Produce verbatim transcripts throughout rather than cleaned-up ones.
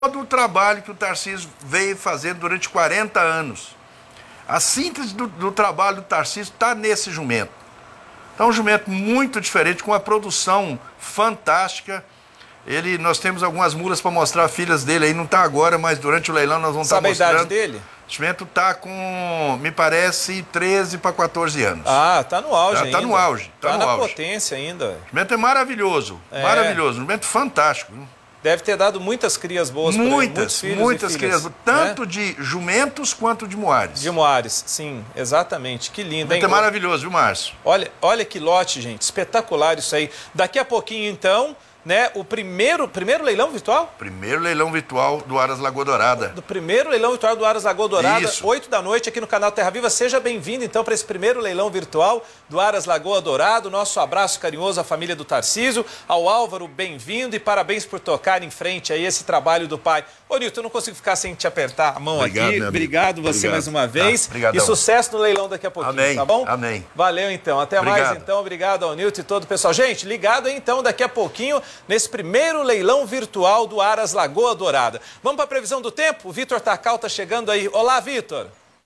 todo o trabalho que o Tarcísio veio fazendo durante quarenta anos. A síntese do, do trabalho do Tarcísio está nesse jumento. Então, um jumento muito diferente, com uma produção fantástica. Ele, nós temos algumas mulas para mostrar, filhas dele aí, não está agora, mas durante o leilão nós vamos estar mostrando. Sabe a idade dele? O jumento está com, me parece, treze para quatorze anos. Ah, está no auge tá, ainda. Está no auge. Está na auge. potência ainda. O jumento é maravilhoso, é. maravilhoso, um jumento fantástico. Deve ter dado muitas crias boas muitas, por aí, muitos filhos muitas e filhas, crias, tanto né? de jumentos quanto de moares. De moares, sim, exatamente. Que lindo, hein? É maravilhoso, viu, Márcio? Olha, olha que lote, gente, espetacular isso aí. Daqui a pouquinho, então, né, o primeiro, primeiro leilão virtual? Primeiro leilão virtual do Aras Lagoa Dourada. Do primeiro leilão virtual do Aras Lagoa Dourada, Isso. oito da noite aqui no canal Terra Viva. Seja bem-vindo, então, para esse primeiro leilão virtual do Aras Lagoa Dourada. Nosso abraço carinhoso à família do Tarcísio. Ao Álvaro, bem-vindo e parabéns por tocar em frente aí esse trabalho do pai. Ô, Nilton, eu não consigo ficar sem te apertar a mão Obrigado, aqui. Meu Obrigado você Obrigado. mais uma vez. Tá, e sucesso no leilão daqui a pouquinho, Amém. tá bom? Amém. Valeu, então. Até Obrigado. mais, então. Obrigado ao Nilton e todo o pessoal. Gente, ligado aí, então, daqui a pouquinho, nesse primeiro leilão virtual do Aras Lagoa Dourada. Vamos para a previsão do tempo? O Vitor Tacal está chegando aí. Olá, Vitor.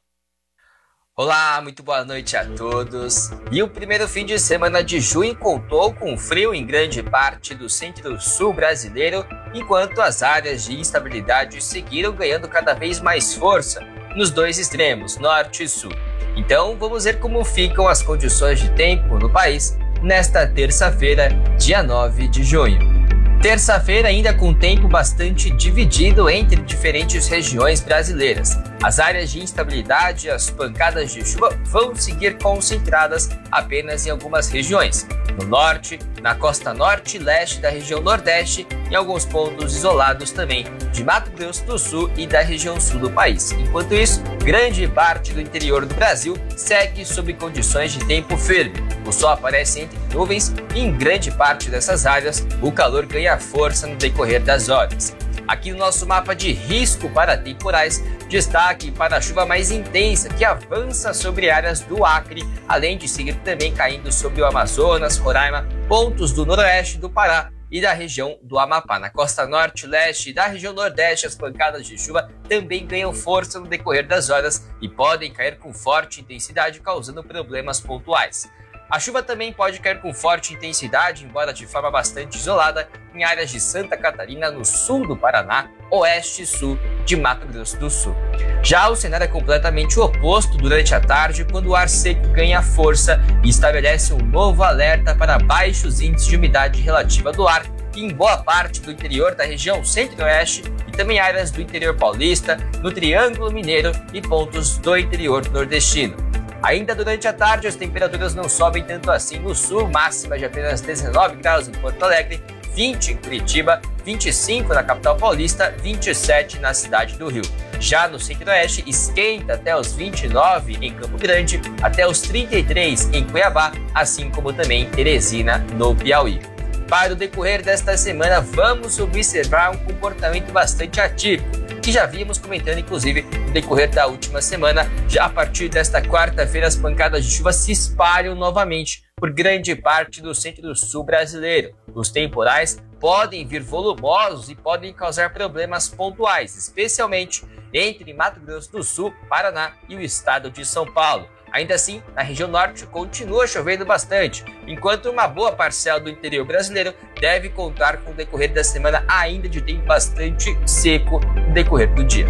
Olá, muito boa noite a todos. E o primeiro fim de semana de junho contou com frio em grande parte do centro-sul brasileiro, enquanto as áreas de instabilidade seguiram ganhando cada vez mais força nos dois extremos, norte e sul. Então, vamos ver como ficam as condições de tempo no país nesta terça-feira, dia nove de junho. Terça-feira ainda com tempo bastante dividido entre diferentes regiões brasileiras. As áreas de instabilidade e as pancadas de chuva vão seguir concentradas apenas em algumas regiões. No norte, na costa norte e leste da região nordeste, em alguns pontos isolados também de Mato Grosso do Sul e da região sul do país. Enquanto isso, grande parte do interior do Brasil segue sob condições de tempo firme. O sol aparece entre nuvens e em grande parte dessas áreas o calor ganha força no decorrer das horas. Aqui no nosso mapa de risco para temporais, destaque para a chuva mais intensa que avança sobre áreas do Acre, além de seguir também caindo sobre o Amazonas, Roraima, pontos do noroeste do Pará e da região do Amapá. Na costa norte, leste e da região nordeste, as pancadas de chuva também ganham força no decorrer das horas e podem cair com forte intensidade, causando problemas pontuais. A chuva também pode cair com forte intensidade, embora de forma bastante isolada, em áreas de Santa Catarina, no sul do Paraná, oeste e sul de Mato Grosso do Sul. Já o cenário é completamente oposto durante a tarde, quando o ar seco ganha força e estabelece um novo alerta para baixos índices de umidade relativa do ar em boa parte do interior da região centro-oeste e também áreas do interior paulista, no Triângulo Mineiro e pontos do interior nordestino. Ainda durante a tarde, as temperaturas não sobem tanto assim no sul, máxima de apenas dezenove graus em Porto Alegre, vinte em Curitiba, vinte e cinco na capital paulista, vinte e sete na cidade do Rio. Já no centro-oeste, esquenta até os vinte e nove em Campo Grande, até os trinta e três em Cuiabá, assim como também em Teresina, no Piauí. Para o decorrer desta semana, vamos observar um comportamento bastante atípico, que já vimos comentando, inclusive, no decorrer da última semana. Já a partir desta quarta-feira, as pancadas de chuva se espalham novamente por grande parte do centro-sul brasileiro. Os temporais podem vir volumosos e podem causar problemas pontuais, especialmente entre Mato Grosso do Sul, Paraná e o estado de São Paulo. Ainda assim, na região norte continua chovendo bastante, enquanto uma boa parcela do interior brasileiro deve contar com o decorrer da semana ainda de tempo bastante seco no decorrer do dia.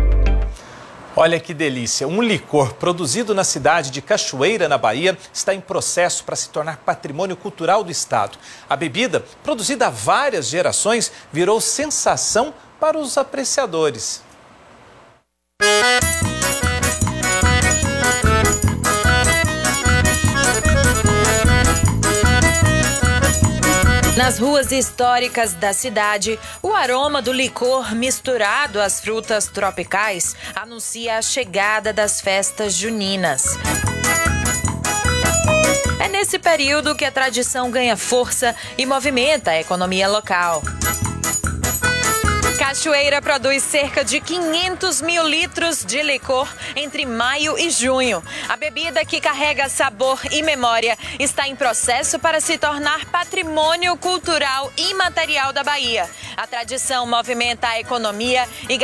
Olha que delícia! Um licor produzido na cidade de Cachoeira, na Bahia, está em processo para se tornar patrimônio cultural do estado. A bebida, produzida há várias gerações, virou sensação para os apreciadores. Nas ruas históricas da cidade, o aroma do licor misturado às frutas tropicais anuncia a chegada das festas juninas. É nesse período que a tradição ganha força e movimenta a economia local. Cachoeira produz cerca de quinhentos mil litros de licor entre maio e junho. A bebida, que carrega sabor e memória, está em processo para se tornar patrimônio cultural imaterial da Bahia. A tradição movimenta a economia e